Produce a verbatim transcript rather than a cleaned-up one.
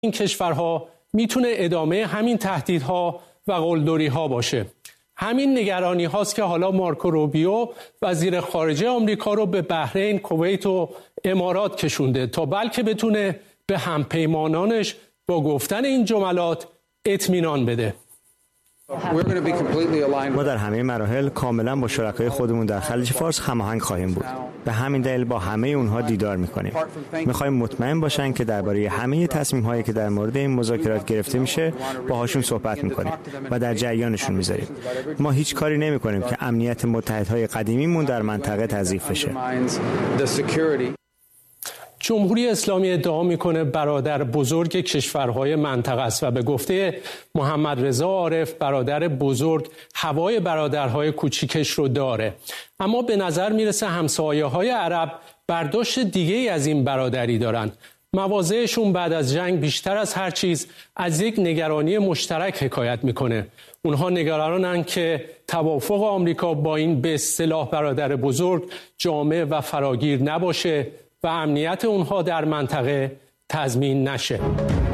این کشورها میتونه ادامه همین تهدیدها و قلدری‌ها باشه. همین نگرانی هاست که حالا مارکو روبیو وزیر خارجه آمریکا رو به بحرین، کویت و امارات کشونده تا بلکه بتونه به همپیمانانش با گفتن این جملات اطمینان بده. ما در همه مراحل کاملا با شرکای خودمون در خلیج فارس هماهنگ خواهیم بود. به همین دلیل با همه اونها دیدار میکنیم. میخوایم مطمئن باشن که درباره همه تصمیم هایی که در مورد این مذاکرات گرفته میشه باهاشون صحبت میکنیم و در جریانشون میذاریم. ما هیچ کاری نمیکنیم که امنیت متحدهای قدیمیمون در منطقه تضعیف بشه. جمهوری اسلامی ادعا میکنه برادر بزرگ کشورهای منطقه است و به گفته محمد رضا عارف برادر بزرگ هوای برادرهای کوچیکش رو داره. اما به نظر میرسه همسایه‌های عرب برداشت دیگه‌ای از این برادری دارن. مواضعشون بعد از جنگ بیشتر از هر چیز از یک نگرانی مشترک حکایت میکنه. اونها نگرانن که توافق آمریکا با این به اصطلاح برادر بزرگ جامع و فراگیر نباشه و امنیت اونها در منطقه تضمین نشه.